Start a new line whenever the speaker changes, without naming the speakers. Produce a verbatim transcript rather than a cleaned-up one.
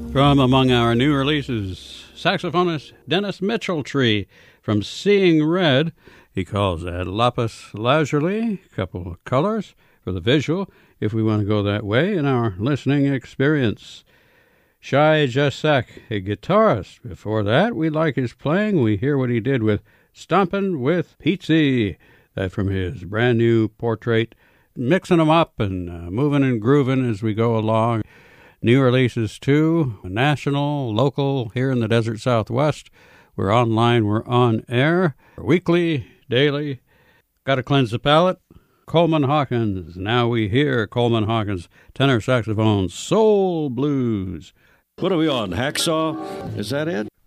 From among our new releases, saxophonist Dennis Mitchell-Tree from Seeing Red. He calls that lapis lazuli, a couple of colors for the visual, if we want to go that way in our listening experience. Shai Jasek, a guitarist. Before that, we like his playing. We hear what he did with Stompin' with Pizzy, that from his brand new portrait, mixing them up and uh, moving and grooving as we go along. New releases too, national, local, here in the Desert Southwest. We're online, we're on air, weekly, daily. Got to cleanse the palate. Coleman Hawkins. Now we hear Coleman Hawkins, tenor saxophone, Soul Blues.
What are we on, Hacksaw? Is that it?